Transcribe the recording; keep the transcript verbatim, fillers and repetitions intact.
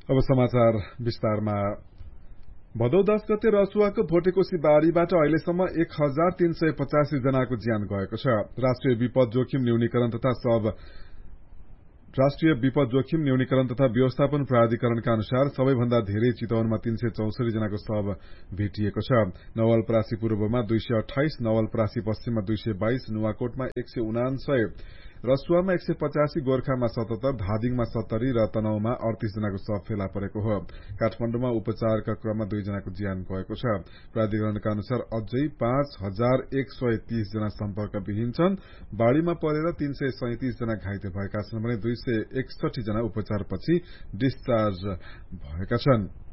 अब समाचार विस्तारमा। भदौ दश गते रसुवाको भोटेकोशी बाढ़ीबाट अहिलेसम्म एक हजार तीन सय पचासी जनाको ज्यान गएको छ। राष्ट्रिय विपद जोखिम न्यूनीकरण तथा सब राष्ट्रिय विपद जोखिम न्यूनीकरण तथा व्यवस्थापन प्राधिकरणका अनुसार सबैभन्दा धेरै चितवनमा तीन सय चौसठी जनाको शव भेटिएको छ। नवलपरासी पूर्वमा दुई सय अठाइस, नवलपरासी पश्चिममा दुई सय बाइस, नुवाकोटमा एक सय उनान्सय, रसुवामा एक सय पचासी, गोर्खामा सतहत्तर, धादिङमा सत्तरी र तनहुमा अडतीस जनाको शव फेला परेको हो। काठमाण्डुमा उपचारका क्रममा दुई जनाको ज्यान गएको छ। प्राधिकरणका अनुसार अझै पाँच हजार एक सय तीस जना सम्पर्कविहीन छन्। बाढ़ीमा परेर तीन सय सैतिस जना घाइते भएका छन् भने दुई सय एकसठी जना उपचारपछि डिस्चार्ज भएका छन्।